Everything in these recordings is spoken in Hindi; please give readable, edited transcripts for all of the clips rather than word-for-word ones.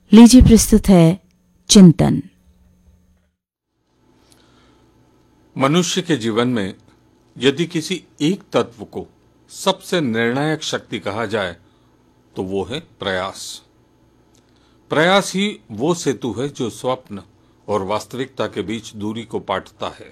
लीजिए प्रस्तुत है चिंतन। मनुष्य के जीवन में यदि किसी एक तत्व को सबसे निर्णायक शक्ति कहा जाए तो वो है प्रयास। प्रयास ही वो सेतु है जो स्वप्न और वास्तविकता के बीच दूरी को पाटता है।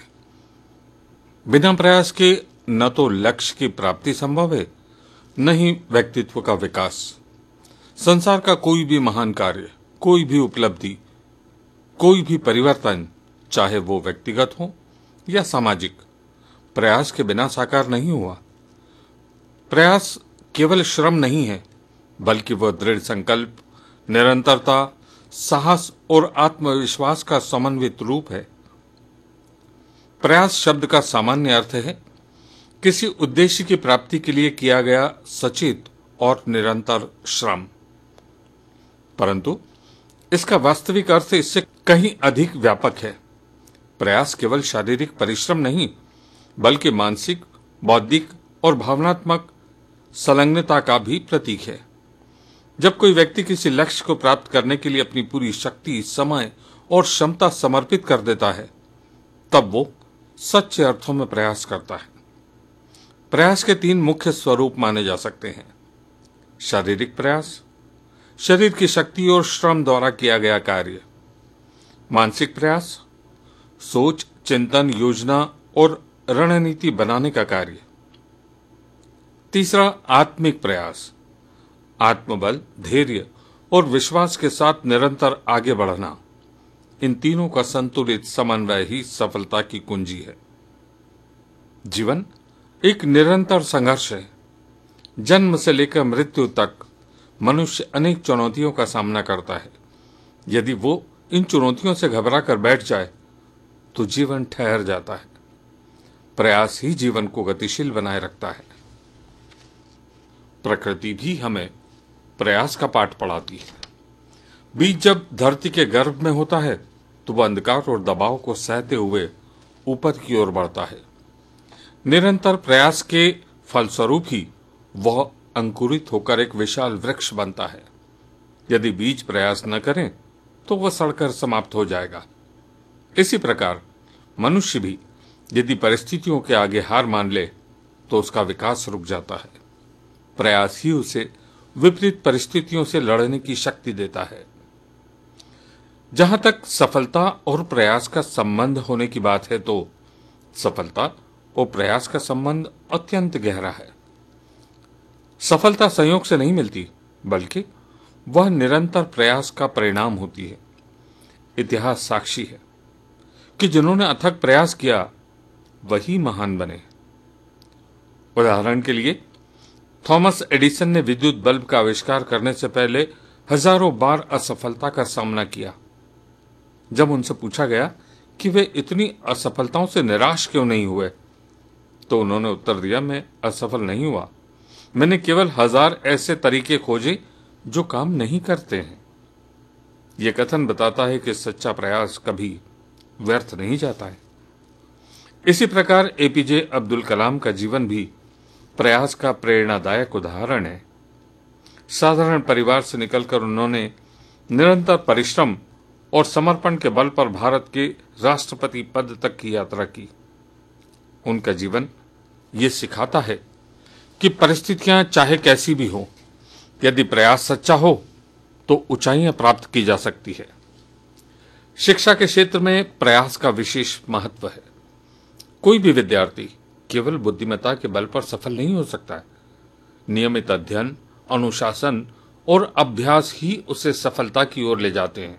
बिना प्रयास के न तो लक्ष्य की प्राप्ति संभव है, न ही व्यक्तित्व का विकास। संसार का कोई भी महान कार्य, कोई भी उपलब्धि, कोई भी परिवर्तन, चाहे वो व्यक्तिगत हो या सामाजिक, प्रयास के बिना साकार नहीं हुआ। प्रयास केवल श्रम नहीं है, बल्कि वह दृढ़ संकल्प, निरंतरता, साहस और आत्मविश्वास का समन्वित रूप है। प्रयास शब्द का सामान्य अर्थ है किसी उद्देश्य की प्राप्ति के लिए किया गया सचेत और निरंतर श्रम, परंतु इसका वास्तविक अर्थ इससे कहीं अधिक व्यापक है। प्रयास केवल शारीरिक परिश्रम नहीं, बल्कि मानसिक, बौद्धिक और भावनात्मक संलग्नता का भी प्रतीक है। जब कोई व्यक्ति किसी लक्ष्य को प्राप्त करने के लिए अपनी पूरी शक्ति, समय और क्षमता समर्पित कर देता है, तब वो सच्चे अर्थों में प्रयास करता है। प्रयास के तीन मुख्य स्वरूप माने जा सकते हैं। शारीरिक प्रयास, शरीर की शक्ति और श्रम द्वारा किया गया कार्य। मानसिक प्रयास, सोच, चिंतन, योजना और रणनीति बनाने का कार्य। तीसरा, आत्मिक प्रयास, आत्मबल, धैर्य और विश्वास के साथ निरंतर आगे बढ़ना। इन तीनों का संतुलित समन्वय ही सफलता की कुंजी है। जीवन एक निरंतर संघर्ष है। जन्म से लेकर मृत्यु तक मनुष्य अनेक चुनौतियों का सामना करता है। यदि वो इन चुनौतियों से घबरा कर बैठ जाए तो जीवन ठहर जाता है। प्रयास ही जीवन को गतिशील बनाए रखता है। प्रकृति भी हमें प्रयास का पाठ पढ़ाती है। बीज जब धरती के गर्भ में होता है तो वह अंधकार और दबाव को सहते हुए ऊपर की ओर बढ़ता है। निरंतर प्रयास के फलस्वरूप ही वह अंकुरित होकर एक विशाल वृक्ष बनता है। यदि बीज प्रयास न करें तो वह सड़कर समाप्त हो जाएगा। इसी प्रकार मनुष्य भी यदि परिस्थितियों के आगे हार मान ले तो उसका विकास रुक जाता है। प्रयास ही उसे विपरीत परिस्थितियों से लड़ने की शक्ति देता है। जहां तक सफलता और प्रयास का संबंध होने की बात है तो सफलता और प्रयास का संबंध अत्यंत गहरा है। सफलता संयोग से नहीं मिलती, बल्कि वह निरंतर प्रयास का परिणाम होती है। इतिहास साक्षी है कि जिन्होंने अथक प्रयास किया वही महान बने। उदाहरण के लिए थॉमस एडिसन ने विद्युत बल्ब का आविष्कार करने से पहले हजारों बार असफलता का सामना किया। जब उनसे पूछा गया कि वे इतनी असफलताओं से निराश क्यों नहीं हुए, तो उन्होंने उत्तर दिया, मैं असफल नहीं हुआ, मैंने केवल 1000 ऐसे तरीके खोजे जो काम नहीं करते हैं। यह कथन बताता है कि सच्चा प्रयास कभी व्यर्थ नहीं जाता है। इसी प्रकार एपीजे अब्दुल कलाम का जीवन भी प्रयास का प्रेरणादायक उदाहरण है। साधारण परिवार से निकलकर उन्होंने निरंतर परिश्रम और समर्पण के बल पर भारत के राष्ट्रपति पद तक की यात्रा की। उनका जीवन ये सिखाता है कि परिस्थितियां चाहे कैसी भी हो, यदि प्रयास सच्चा हो तो ऊंचाइयां प्राप्त की जा सकती है। शिक्षा के क्षेत्र में प्रयास का विशेष महत्व है। कोई भी विद्यार्थी केवल बुद्धिमत्ता के बल पर सफल नहीं हो सकता है। नियमित अध्ययन, अनुशासन और अभ्यास ही उसे सफलता की ओर ले जाते हैं।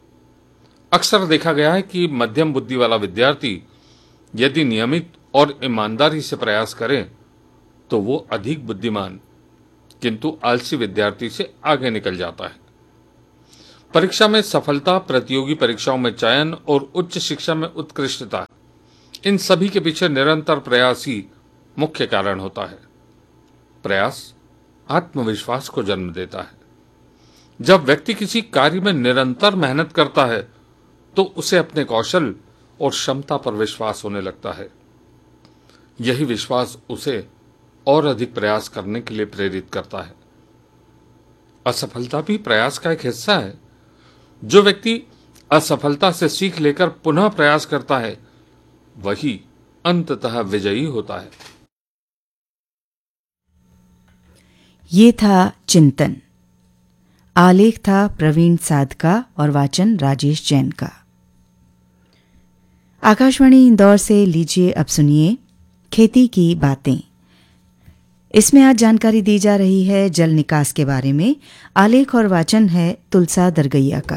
अक्सर देखा गया है कि मध्यम बुद्धि वाला विद्यार्थी यदि नियमित और ईमानदारी से प्रयास करे तो वो अधिक बुद्धिमान किंतु आलसी विद्यार्थी से आगे निकल जाता है। परीक्षा में सफलता, प्रतियोगी परीक्षाओं में चयन और उच्च शिक्षा में उत्कृष्टता, इन सभी के पीछे निरंतर प्रयास ही मुख्य कारण होता है। प्रयास आत्मविश्वास को जन्म देता है। जब व्यक्ति किसी कार्य में निरंतर मेहनत करता है तो उसे अपने कौशल और क्षमता पर विश्वास होने लगता है। यही विश्वास उसे और अधिक प्रयास करने के लिए प्रेरित करता है। असफलता भी प्रयास का एक हिस्सा है। जो व्यक्ति असफलता से सीख लेकर पुनः प्रयास करता है वही अंततः विजयी होता है। ये था चिंतन। आलेख था प्रवीण साधका और वाचन राजेश जैन का। आकाशवाणी इंदौर से लीजिए अब सुनिए खेती की बातें। इसमें आज जानकारी दी जा रही है जल निकास के बारे में। आलेख और वाचन है तुलसा दरगैया का।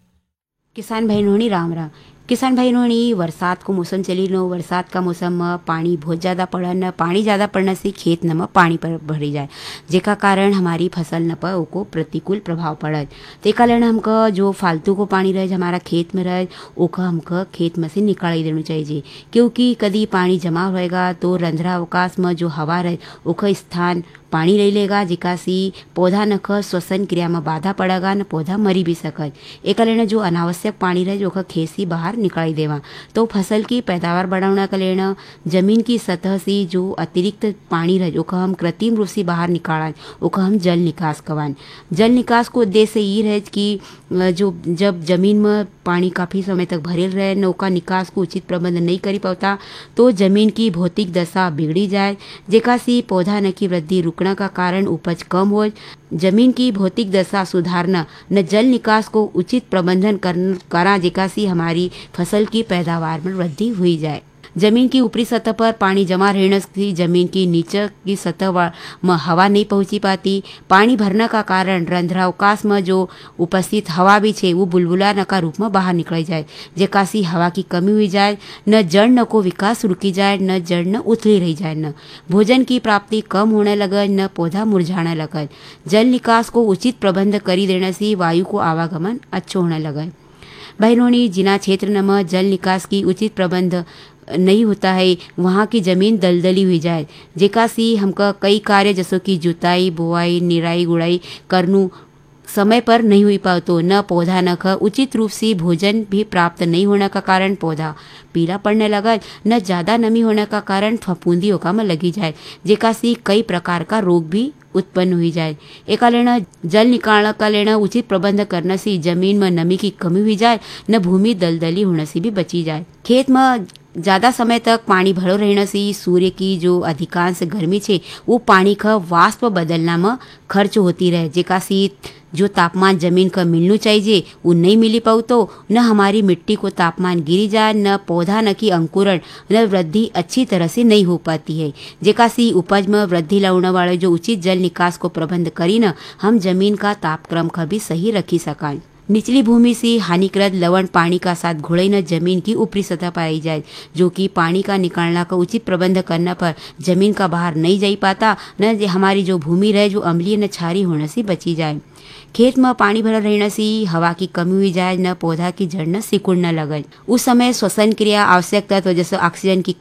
किसान भाई राम राम। किसान भाई वरसात को मौसम चली नो। वरसात का मौसम में पानी बहुत ज़्यादा पड़न, पानी ज़्यादा पड़ने से खेत न में पानी पर भरी जाए, जेका कारण हमारी फसल न पर ओको प्रतिकूल प्रभाव पड़त। ते कारण हमको जो फालतू को पानी रहे हमारा खेत में रहे ओका हमको खेत में से निकाल देना चाहिए, क्योंकि कभी पानी जमा होएगा तो रंध्रा अवकाश में जो हवा रहे ओका स्थान पानी ले लेगा, जिकासी पौधा न ख श्वसन क्रिया में बाधा पड़ेगा न पौधा मरी भी सकत। एक कारण जो अनावश्यक पानी रहे जो खेत से बाहर निकाल देवा तो फसल की पैदावार बढ़ाने के लिए जमीन की सतह से जो अतिरिक्त पानी रहे जो हम कृत्रिम रूप से बाहर निकालें ओका हम जल निकास कवान। जल निकास को उद्देश्य ये रहे कि जो जब जमीन में पानी काफ़ी समय तक भरेल रहे न ओका निकास को उचित प्रबंध नहीं करी पाता तो जमीन की भौतिक दशा बिगड़ी जाए, जेका से पौधा न की वृद्धि रुकने का कारण उपज कम हो। जमीन की भौतिक दशा सुधारना न जल निकास को उचित प्रबंधन करा, जेका से हमारी फसल की पैदावार में वृद्धि हुई जाए। जमीन की ऊपरी सतह पर पानी जमा रहने से जमीन की नीचे की सतह में हवा नहीं पहुंची पाती। पानी भरने का कारण रंध्रावकाश में जो उपस्थित हवा भी छे वो बुलबुला न का रूप में बाहर निकल जाए, जेका से हवा की कमी हुई जाए, न जड़ न को विकास रुकी जाए, न जड़ न उथली रही जाए, न भोजन की प्राप्ति कम होने लगे, न पौधा मुरझाने लगे। जल निकास को उचित प्रबंध करी देने से वायु को आवागमन अच्छो होने लगे। बहनों, जिना क्षेत्र में जल निकास की उचित प्रबंध नहीं होता है वहाँ की जमीन दलदली हुई जाए, जेका सी हमका कई कार्य जैसे कि जुताई, बुआई, निराई गुड़ाई करनू समय पर नहीं हुई पाओ तो न पौधा न ख उचित रूप से भोजन भी प्राप्त नहीं होने का कारण पौधा पीला पड़ने लगा, न ज़्यादा नमी होने का कारण फफूंदी ओका में लगी जाए, जेका से कई प्रकार का रोग भी उत्पन्न हुई जाए। एक लेना जल निकालने का लेना उचित प्रबंध करने से जमीन में नमी की कमी हुई जाए, न भूमि दलदली होने से भी बची जाए। खेत में ज़्यादा समय तक पानी भरो रहने से सूर्य की जो अधिकांश गर्मी छे वो पानी का वाष्प बदलना में खर्च होती रहे, जेका से जो तापमान जमीन का मिलना चाहिए वो नहीं मिली पाऊ तो न हमारी मिट्टी को तापमान गिरी जाए, न पौधा न की अंकुरण न वृद्धि अच्छी तरह से नहीं हो पाती है, जेका से उपज में वृद्धि लाने वाले जो उचित जल निकास को प्रबंध करी न हम जमीन का तापक्रम का भी सही रखी सकां। निचली भूमि से हानिकारक लवण पानी का साथ घुले न जमीन की ऊपरी सतह पाई जाए, जो कि पानी का निकालना का उचित प्रबंध करने पर जमीन का बाहर नहीं जा पाता, न हमारी जो भूमि रहे जो अम्लीय न क्षारीय होने से बची जाए। खेत में पानी भरा रहने से हवा की कमी हुई जाए, न पौधा की जड़ न सिकुड़ने लगे। उस समय श्वसन क्रिया आवश्यक तत्व जैसे ऑक्सीजन की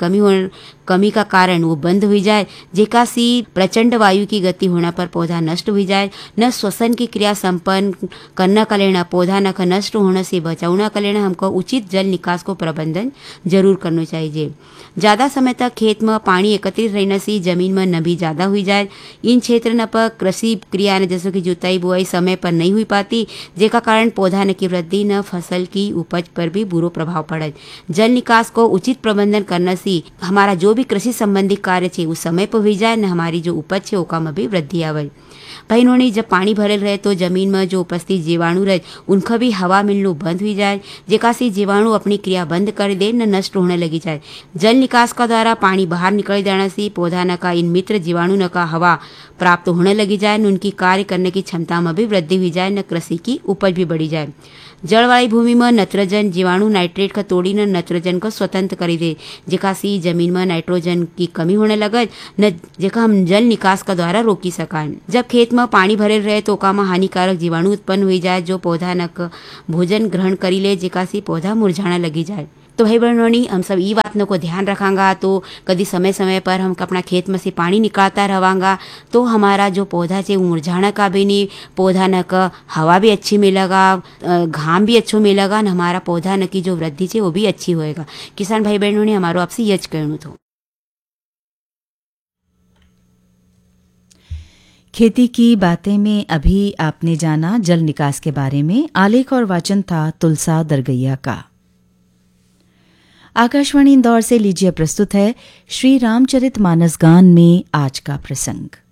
कमी का कारण वो बंद हुई जाए, जेका से प्रचंड वायु की गति होने पर पौधा नष्ट हुई जाए, न श्वसन की क्रिया संपन्न करने का लेना पौधा न नष्ट होने से बचाने का लेना हमको उचित जल निकास को प्रबंधन जरूर करना चाहिए। ज़्यादा समय तक खेत में पानी एकत्रित रहने से जमीन में नमी ज़्यादा हुई जाए। इन क्षेत्र न पर कृषि क्रिया जैसे कि जुताई बुआई समय पर नहीं हुई पाती, जेका कारण पौधा न की वृद्धि न फसल की उपज पर भी बुरो प्रभाव पड़े। जल निकास को उचित प्रबंधन करने से हमारा जो भी कृषि संबंधी कार्य छे उस समय पर हुई जाए, न हमारी जो उपज है ओका में भी वृद्धि आवे। भाई इन्होंने जब पानी भरल रहे तो जमीन में जो उपस्थित जीवाणु रहे उनका भी हवा मिलना बंद हुई जाए, जेका से जीवाणु अपनी क्रिया बंद कर दे न नष्ट होने लगी जाए। जल निकास का द्वारा पानी बाहर निकल जाने से पौधा न का इन मित्र जीवाणु न का हवा प्राप्त होने लगी जाए, न उनकी कार्य करने की क्षमता में भी वृद्धि हुई जाए, न कृषि की उपज भी बढ़ी जाए। जड़ वाली भूमि में नत्रजन जीवाणु नाइट्रेट का तोड़ी न नत्रजन को स्वतंत्र करी दे, जेका से जमीन में नाइट्रोजन की कमी होने लगे, न जेका हम जल निकास का द्वारा रोकी सकां। जब खेत में पानी भरे रहे तो ओका में हानिकारक जीवाणु उत्पन्न हुई जाए, जो पौधा न भोजन ग्रहण करी ले, जेका से पौधा मुरझाने लगी जाए। तो भाई बहनों हम सब ये बात को ध्यान रखांगा तो कभी समय समय पर हम अपना खेत में से पानी निकालता रहांगा तो हमारा जो पौधा है वो मुरझाने का भी नहीं, पौधा न का हवा भी अच्छी मिलेगा, घाम भी अच्छो मिलेगा, न हमारा पौधा न की जो वृद्धि है वो भी अच्छी होएगा। किसान भाई बहनों ने हमारो आपसे यच कहना था। खेती की बातें में अभी आपने जाना जल निकास के बारे में। आलेख और वाचन था तुलसा दरगैया का। आकाशवाणी इंदौर से लीजिए प्रस्तुत है श्री रामचरितमानस गान में आज का प्रसंग।